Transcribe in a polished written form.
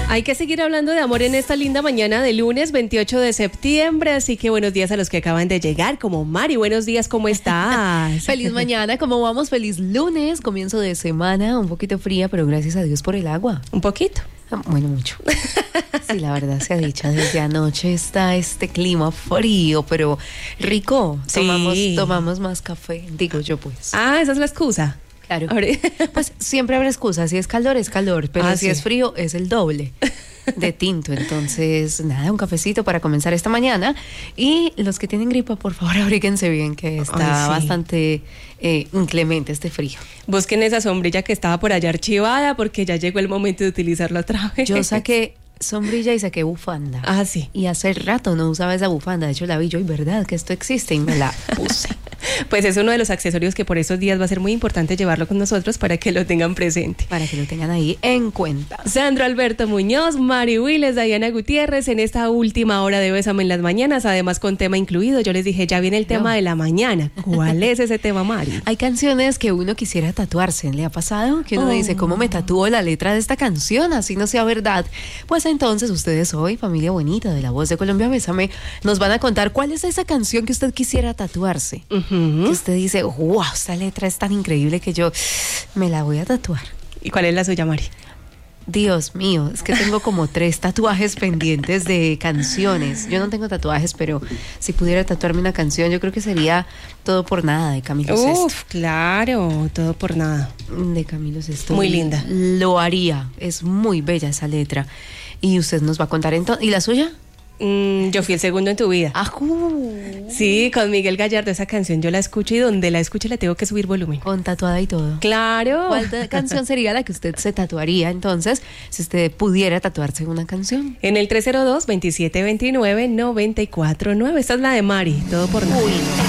Hay que seguir hablando de amor en esta linda mañana de lunes 28 de septiembre, así que buenos días a los que acaban de llegar, como Mari, buenos días, ¿cómo estás? Feliz mañana, ¿cómo vamos? Feliz lunes, comienzo de semana, un poquito fría, pero gracias a Dios por el agua. Un poquito. Bueno, mucho. Sí, la verdad se ha dicho, desde anoche está este clima frío, pero rico. Sí. Tomamos más café, digo yo pues. Ah, esa es la excusa. Claro. Pues siempre habrá excusa, si es calor, pero si sí. es frío es el doble de tinto. Entonces, nada, un cafecito para comenzar esta mañana. Y los que tienen gripa, por favor, abríguense bien, que está bastante inclemente este frío. Busquen esa sombrilla que estaba por allá archivada, porque ya llegó el momento de utilizarla otra vez. Yo saqué sombrilla y saqué bufanda. Ah, sí. Y hace rato no usaba esa bufanda. De hecho, la vi yo y verdad que esto existe y me la puse. Pues es uno de los accesorios que por estos días va a ser muy importante llevarlo con nosotros para que lo tengan presente. Para que lo tengan ahí en cuenta. Sandro Alberto Muñoz, Mari Willes, Diana Gutiérrez, en esta última hora de Bésame en las mañanas, además con tema incluido. Yo les dije, ya viene el tema de la mañana. ¿Cuál es ese tema, Mari? Hay canciones que uno quisiera tatuarse. ¿Le ha pasado? Que uno dice, ¿cómo me tatúo la letra de esta canción? Así no sea verdad. Pues entonces ustedes hoy, familia bonita de La Voz de Colombia Bésame, nos van a contar cuál es esa canción que usted quisiera tatuarse. Que usted dice, wow, esta letra es tan increíble que yo me la voy a tatuar. ¿Y cuál es la suya, Mari? Dios mío, es que tengo como 3 tatuajes pendientes de canciones. Yo no tengo tatuajes, pero si pudiera tatuarme una canción, yo creo que sería Todo por Nada de Camilo Sesto. Claro, Todo por Nada. De Camilo Sesto. Muy linda. Lo haría, es muy bella esa letra. Y usted nos va a contar entonces. ¿Y la suya? Yo fui el segundo en tu vida. ¡Ajú! Sí, con Miguel Gallardo, esa canción yo la escucho y donde la escuche la tengo que subir volumen. Con tatuada y todo. Claro. ¿Cuál canción sería la que usted se tatuaría entonces, si usted pudiera tatuarse una canción? En el 302-2729-949. Esta es la de Mari, Todo por Nada. Uy,